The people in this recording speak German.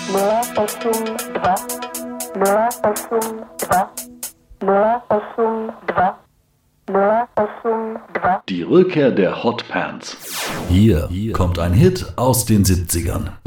Die Rückkehr der Hot Pants. Hier kommt ein Hit aus den 70ern.